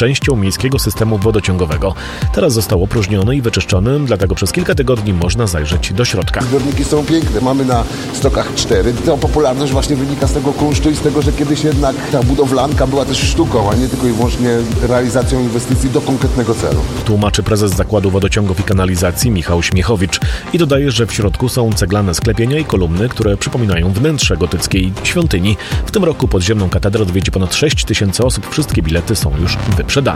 częścią miejskiego systemu wodociągowego. Teraz został opróżniony i wyczyszczony, dlatego przez kilka tygodni można zajrzeć do środka. Zbiorniki są piękne. Mamy na stokach 4. Ta popularność właśnie wynika z tego kunsztu i z tego, że kiedyś jednak ta budowlanka była też sztuką, a nie tylko i wyłącznie realizacją inwestycji do konkretnego celu. Tłumaczy prezes Zakładu Wodociągów i Kanalizacji Michał Śmiechowicz i dodaje, że w środku są ceglane sklepienia i kolumny, które przypominają wnętrze gotyckiej świątyni. W tym roku podziemną katedrę odwiedzi ponad 6 000 osób. Wszystkie bilety są już wyprzedane.